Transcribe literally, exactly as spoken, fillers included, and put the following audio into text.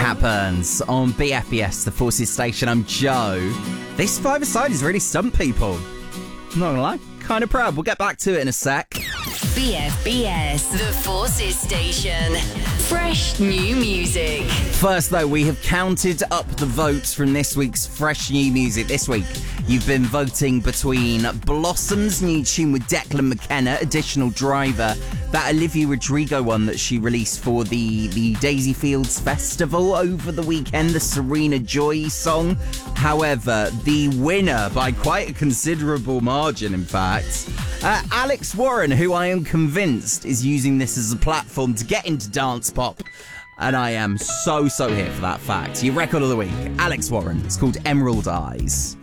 Cat Burns on B F B S, the Forces Station. I'm Joe. This five-a-side has really stumped people. I'm not gonna lie, kind of proud. We'll get back to it in a sec. B F B S, the Forces Station. Fresh new music. First, though, we have counted up the votes from this week's Fresh New Music. This week, you've been voting between Blossom's new tune with Declan McKenna, Additional Driver, that Olivia Rodrigo one that she released for the, the Daisy Fields Festival over the weekend, the Serena Joy song. However, the winner, by quite a considerable margin, in fact, uh, Alex Warren, who I am convinced is using this as a platform to get into dance pop. And I am so, so here for that fact. Your record of the week, Alex Warren. It's called Emerald Eyes.